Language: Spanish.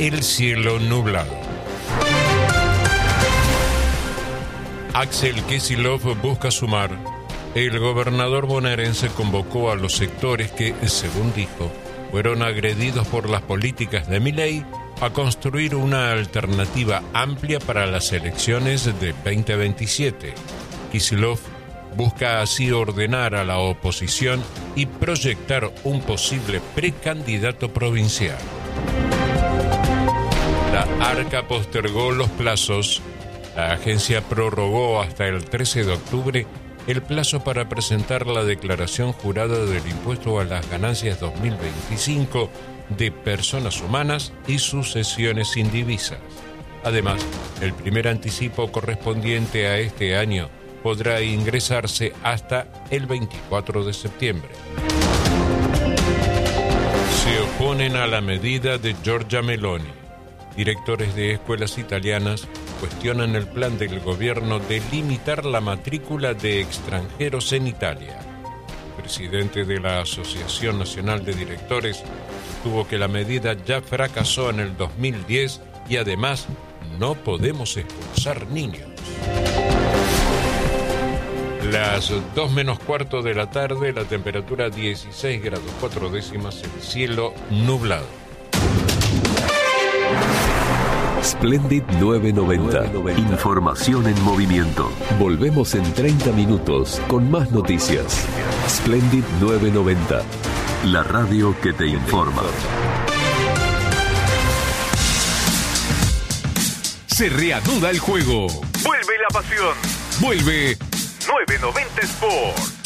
el cielo nublado. Axel Kicillof busca sumar. El gobernador bonaerense convocó a los sectores que, según dijo, fueron agredidos por las políticas de Milei a construir una alternativa amplia para las elecciones de 2027. Kicillof busca así ordenar a la oposición y proyectar un posible precandidato provincial. La ARCA postergó los plazos. La agencia prorrogó hasta el 13 de octubre el plazo para presentar la declaración jurada del impuesto a las ganancias 2025 de personas humanas y sucesiones indivisas. Además, el primer anticipo correspondiente a este año podrá ingresarse hasta el 24 de septiembre. Se oponen a la medida de Giorgia Meloni. Directores de escuelas italianas cuestionan el plan del gobierno de limitar la matrícula de extranjeros en Italia. El presidente de la Asociación Nacional de Directores sostuvo que la medida ya fracasó en el 2010 y además no podemos expulsar niños. Las 2:15 de la tarde, la temperatura 16 grados 4 décimas, el cielo nublado. Splendid 990. Información en movimiento. Volvemos en 30 minutos con más noticias. Splendid 990. La radio que te informa. Se reanuda el juego. Vuelve la pasión. Vuelve 990 Sport.